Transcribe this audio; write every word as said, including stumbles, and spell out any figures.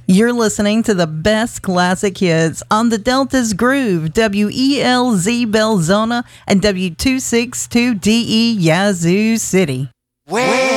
You're listening to the best classic hits on the Delta's Groove, W E L Z Belzona and W two sixty-two D E Yazoo City. Where?